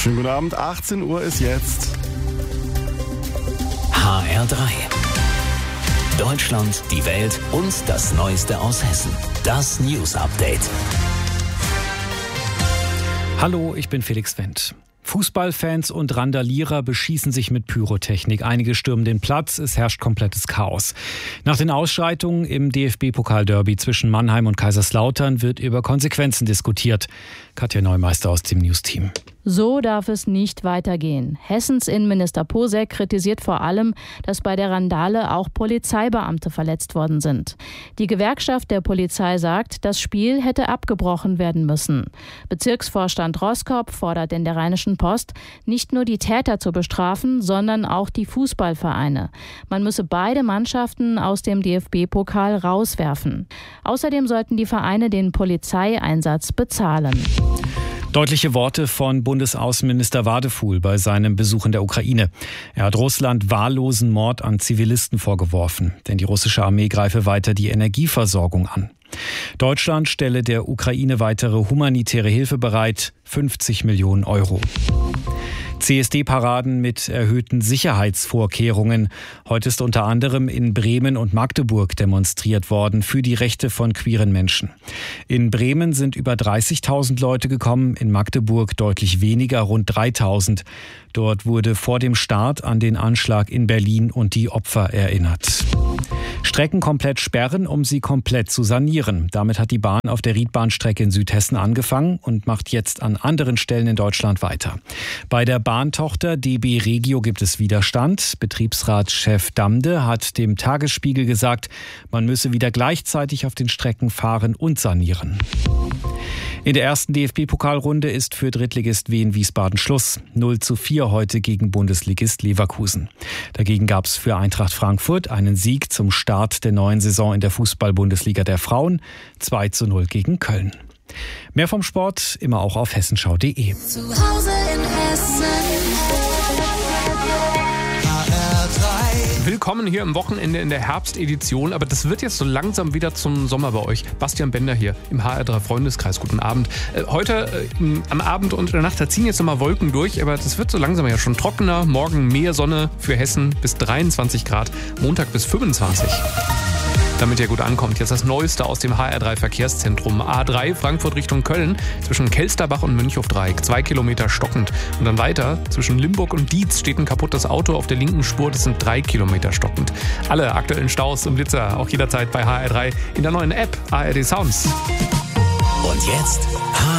Schönen guten Abend, 18 Uhr ist jetzt. HR3. Deutschland, die Welt und das Neueste aus Hessen. Das News Update. Hallo, ich bin Felix Wendt. Fußballfans und Randalierer beschießen sich mit Pyrotechnik. Einige stürmen den Platz, es herrscht komplettes Chaos. Nach den Ausschreitungen im DFB-Pokal-Derby zwischen Mannheim und Kaiserslautern wird über Konsequenzen diskutiert. Katja Neumeister aus dem News-Team. So darf es nicht weitergehen. Hessens Innenminister Posek kritisiert vor allem, dass bei der Randale auch Polizeibeamte verletzt worden sind. Die Gewerkschaft der Polizei sagt, das Spiel hätte abgebrochen werden müssen. Bezirksvorstand Roskop fordert in der Rheinischen Post, nicht nur die Täter zu bestrafen, sondern auch die Fußballvereine. Man müsse beide Mannschaften aus dem DFB-Pokal rauswerfen. Außerdem sollten die Vereine den Polizeieinsatz bezahlen. Deutliche Worte von Bundesaußenminister Wadefuhl bei seinem Besuch in der Ukraine. Er hat Russland wahllosen Mord an Zivilisten vorgeworfen, denn die russische Armee greife weiter die Energieversorgung an. Deutschland stelle der Ukraine weitere humanitäre Hilfe bereit, 50 Millionen Euro. CSD-Paraden mit erhöhten Sicherheitsvorkehrungen. Heute ist unter anderem in Bremen und Magdeburg demonstriert worden für die Rechte von queeren Menschen. In Bremen sind über 30.000 Leute gekommen, in Magdeburg deutlich weniger, rund 3.000. Dort wurde vor dem Start an den Anschlag in Berlin und die Opfer erinnert. Strecken komplett sperren, um sie komplett zu sanieren. Damit hat die Bahn auf der Riedbahnstrecke in Südhessen angefangen und macht jetzt an anderen Stellen in Deutschland weiter. Bei der Bahntochter DB Regio gibt es Widerstand. Betriebsratschef Damde hat dem Tagesspiegel gesagt, man müsse wieder gleichzeitig auf den Strecken fahren und sanieren. In der ersten DFB-Pokalrunde ist für Drittligist Wien Wiesbaden Schluss. 0:4 heute gegen Bundesligist Leverkusen. Dagegen gab es für Eintracht Frankfurt einen Sieg zum Start der neuen Saison in der Fußball-Bundesliga der Frauen. 2:0 gegen Köln. Mehr vom Sport immer auch auf hessenschau.de. Zu Hause in Hessen. Willkommen hier am Wochenende in der Herbstedition, aber das wird jetzt so langsam wieder zum Sommer bei euch. Bastian Bender hier im HR3 Freundeskreis. Guten Abend. Heute am Abend und in der Nacht, da ziehen jetzt nochmal Wolken durch, aber das wird so langsam ja schon trockener. Morgen mehr Sonne für Hessen bis 23 Grad, Montag bis 25. Damit ihr gut ankommt, jetzt das Neueste aus dem HR3 Verkehrszentrum. A3 Frankfurt Richtung Köln, zwischen Kelsterbach und Münchhofdreieck, 2 Kilometer stockend. Und dann weiter, zwischen Limburg und Dietz steht ein kaputtes Auto auf der linken Spur, das sind 3 Kilometer stockend. Alle aktuellen Staus und Blitzer auch jederzeit bei HR3 in der neuen App ARD Sounds. Und jetzt